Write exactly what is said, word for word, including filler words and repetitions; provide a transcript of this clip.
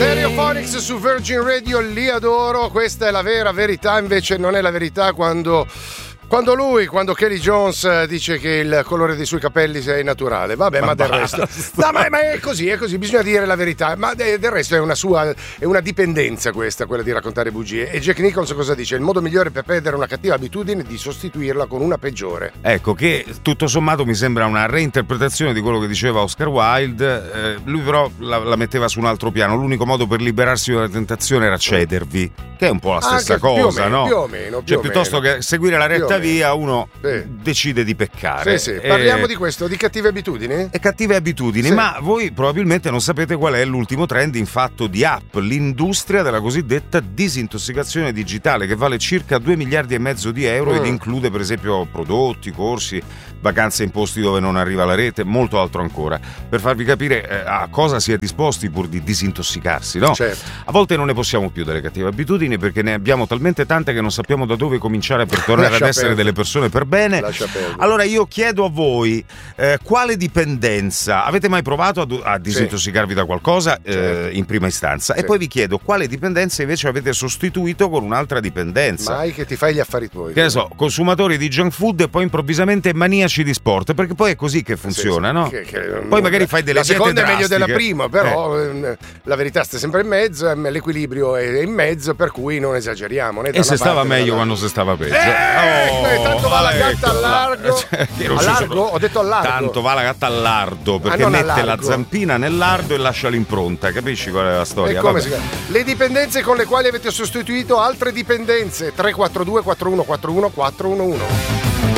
Stereophonics su Virgin Radio, li adoro, questa è la vera verità, invece non è la verità quando... Quando lui, quando Kelly Jones dice che il colore dei suoi capelli è naturale, vabbè, ma, ma del resto, no, ma, ma è così, è così, bisogna dire la verità. Ma de, del resto è una sua, è una dipendenza questa, quella di raccontare bugie. E Jack Nicholson cosa dice? Il modo migliore per perdere una cattiva abitudine è di sostituirla con una peggiore. Ecco, che tutto sommato mi sembra una reinterpretazione di quello che diceva Oscar Wilde. Eh, lui però la, la metteva su un altro piano. L'unico modo per liberarsi dalla tentazione era cedervi, che è un po' la stessa Anche, cosa, più o meno, no? Più o meno, più cioè, o piuttosto meno. che seguire la retta via, uno sì. decide di peccare. Sì, sì. Parliamo e... di questo, di cattive abitudini? E cattive abitudini, sì. Ma voi probabilmente non sapete qual è l'ultimo trend in fatto di app, l'industria della cosiddetta disintossicazione digitale, che vale circa due miliardi e mezzo di euro mm. ed include per esempio prodotti, corsi, vacanze in posti dove non arriva la rete, molto altro ancora, per farvi capire eh, a cosa si è disposti pur di disintossicarsi, no? Certo. A volte non ne possiamo più delle cattive abitudini perché ne abbiamo talmente tante che non sappiamo da dove cominciare per tornare Lascia ad essere perdere. delle persone per bene. Lascia perdere. Allora io chiedo a voi eh, quale dipendenza avete mai provato a, a disintossicarvi sì. da qualcosa eh, certo. in prima istanza sì. e poi vi chiedo quale dipendenza invece avete sostituito con un'altra dipendenza. Mai che ti fai gli affari tuoi. Che ne so, consumatori di junk food e poi improvvisamente maniaci di sport, perché poi è così che funziona, sì, sì. no? Che, che, poi magari fai delle la seconda è meglio della drastiche. prima, però eh. la verità sta sempre in mezzo, l'equilibrio è in mezzo, per cui non esageriamo. Né e se stava meglio quando si stava peggio. Eh, oh, tanto va la gatta al largo. Cioè, a largo? Ho detto al largo. Tanto va la gatta al lardo, perché ah, mette la zampina nel lardo e lascia l'impronta, capisci qual è la storia? E come si chiama? Le dipendenze con le quali avete sostituito altre dipendenze. tre quattro due quattro uno quattro uno quattro uno uno.